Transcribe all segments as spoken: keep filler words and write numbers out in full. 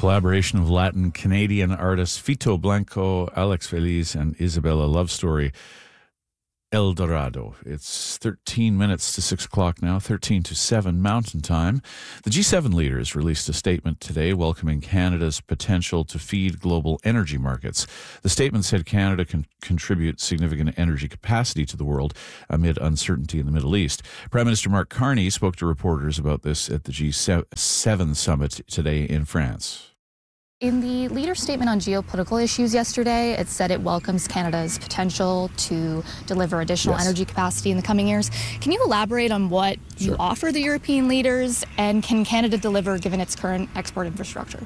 collaboration of Latin-Canadian artists Fito Blanco, Alex Feliz, and Isabella Love Story, El Dorado. It's thirteen minutes to six o'clock now, thirteen to seven Mountain Time. The G seven leaders released a statement today welcoming Canada's potential to feed global energy markets. The statement said Canada can contribute significant energy capacity to the world amid uncertainty in the Middle East. Prime Minister Mark Carney spoke to reporters about this at the G seven summit today in France. In the leader statement on geopolitical issues yesterday, it said it welcomes Canada's potential to deliver additional yes. energy capacity in the coming years. Can you elaborate on what sure. you offer the European leaders, and can Canada deliver given its current export infrastructure?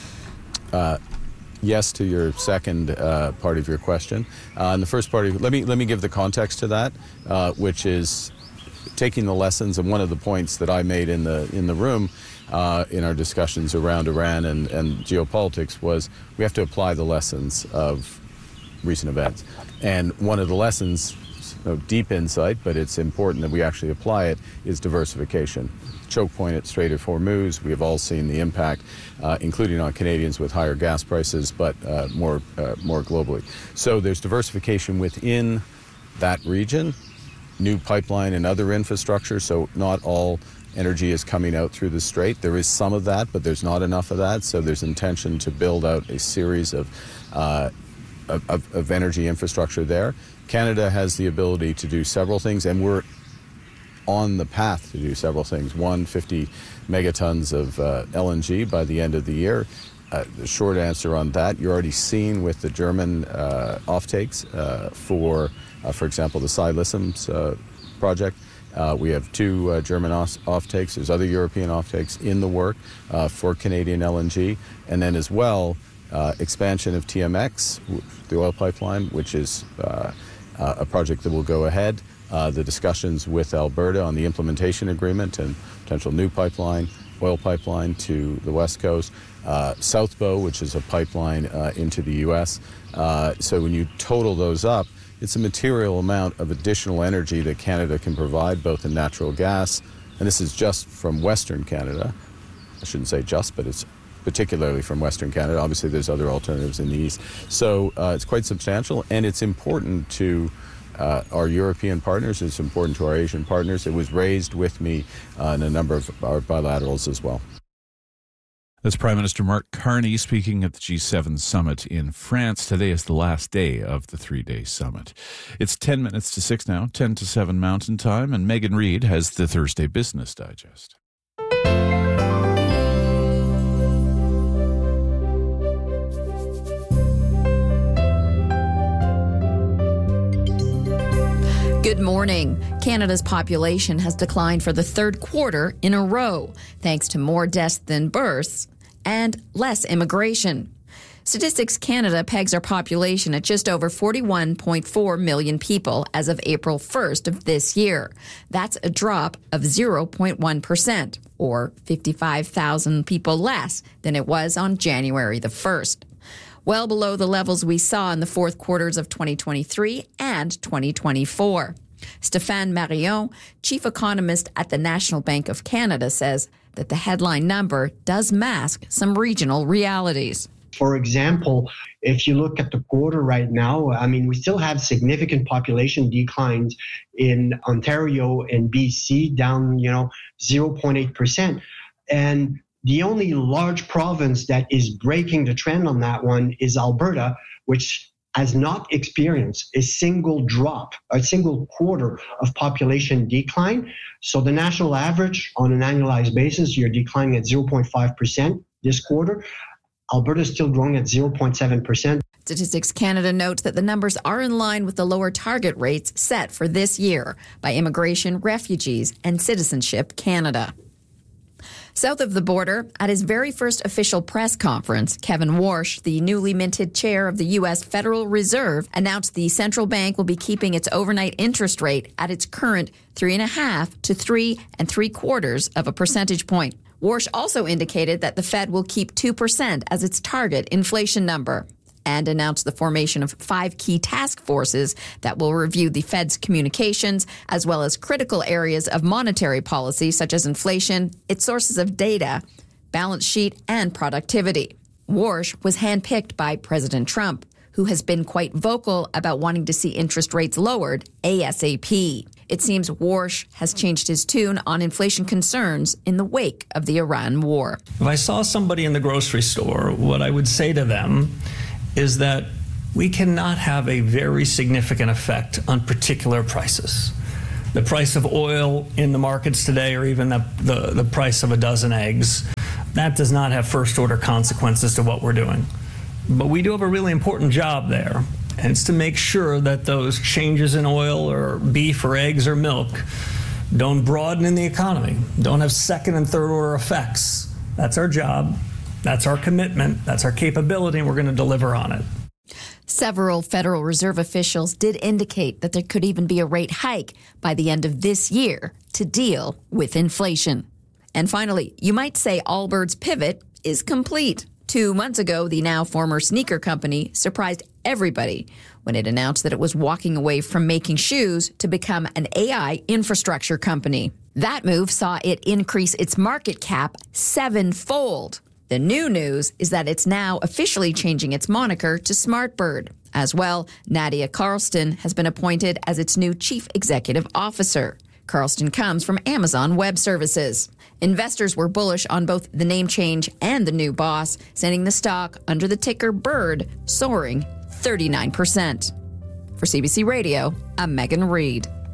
Uh, yes to your second uh, part of your question. Uh, and the first part, of, let me let me give the context to that, uh, which is taking the lessons, and one of the points that I made in the in the room uh, in our discussions around Iran and, and geopolitics was we have to apply the lessons of recent events. And one of the lessons, no deep insight, but it's important that we actually apply it, is diversification. Choke point at Strait of Hormuz, we have all seen the impact, uh, including on Canadians with higher gas prices, but uh, more, uh, more globally. So there's diversification within that region, new pipeline and other infrastructure, so not all energy is coming out through the strait. There is some of that, but there's not enough of that, so there's intention to build out a series of, uh, of, of energy infrastructure there. Canada has the ability to do several things, and we're on the path to do several things. One, fifty megatons of uh, L N G by the end of the year. Uh, the short answer on that, you're already seeing with the German uh, offtakes uh, for, uh, for example, the Siliciums uh, project. Uh, we have two uh, German off- offtakes. There's other European offtakes in the work uh, for Canadian L N G. And then as well, uh, expansion of T M X, the oil pipeline, which is uh, uh, a project that will go ahead. Uh, the discussions with Alberta on the implementation agreement and potential new pipeline, oil pipeline to the West Coast. Uh, South Bow, which is a pipeline uh, into the U S. Uh, so when you total those up, it's a material amount of additional energy that Canada can provide, both in natural gas, and this is just from Western Canada. I shouldn't say just, but it's particularly from Western Canada. Obviously, there's other alternatives in the East. So uh, it's quite substantial, and it's important to uh, our European partners. It's important to our Asian partners. It was raised with me uh, in a number of our bilaterals as well. That's Prime Minister Mark Carney speaking at the G seven summit in France. Today is the last day of the three-day summit. It's ten minutes to six now, ten to seven Mountain Time, and Megan Reid has the Thursday Business Digest. Good morning. Canada's population has declined for the third quarter in a row, thanks to more deaths than births and less immigration. Statistics Canada pegs our population at just over forty-one point four million people as of April first of this year. That's a drop of zero point one percent, or fifty-five thousand people less than it was on January the first. Well below the levels we saw in the fourth quarters of twenty twenty-three and twenty twenty-four. Stéphane Marion, chief economist at the National Bank of Canada, says that the headline number does mask some regional realities. For example, if you look at the quarter right now, I mean, we still have significant population declines in Ontario and B C, down, you know, zero point eight percent. And the only large province that is breaking the trend on that one is Alberta, which has not experienced a single drop, a single quarter of population decline. So the national average on an annualized basis, you're declining at zero point five percent this quarter. Alberta is still growing at zero point seven percent. Statistics Canada notes that the numbers are in line with the lower target rates set for this year by Immigration, Refugees, and Citizenship Canada. South of the border, at his very first official press conference, Kevin Warsh, the newly minted chair of the U S Federal Reserve, announced the central bank will be keeping its overnight interest rate at its current three and a half to three and three quarters of a percentage point. Warsh also indicated that the Fed will keep two percent as its target inflation number, and announced the formation of five key task forces that will review the Fed's communications, as well as critical areas of monetary policy such as inflation, its sources of data, balance sheet, and productivity. Warsh was handpicked by President Trump, who has been quite vocal about wanting to see interest rates lowered ASAP. It seems Warsh has changed his tune on inflation concerns in the wake of the Iran war. If I saw somebody in the grocery store, what I would say to them is that we cannot have a very significant effect on particular prices. The price of oil in the markets today, or even the, the, the price of a dozen eggs, that does not have first-order consequences to what we're doing. But we do have a really important job there, and it's to make sure that those changes in oil or beef or eggs or milk don't broaden in the economy, don't have second and third order effects. That's our job, that's our commitment, that's our capability, and we're going to deliver on it. Several Federal Reserve officials did indicate that there could even be a rate hike by the end of this year to deal with inflation. And finally, you might say Allbirds' pivot is complete. Two months ago, the now former sneaker company surprised everybody when it announced that it was walking away from making shoes to become an A I infrastructure company. That move saw it increase its market cap sevenfold. The new news is that it's now officially changing its moniker to Smartbird. As well, Nadia Carlston has been appointed as its new chief executive officer. Carlston comes from Amazon Web Services. Investors were bullish on both the name change and the new boss, sending the stock under the ticker BIRD soaring thirty-nine percent. For C B C Radio, I'm Megan Reed.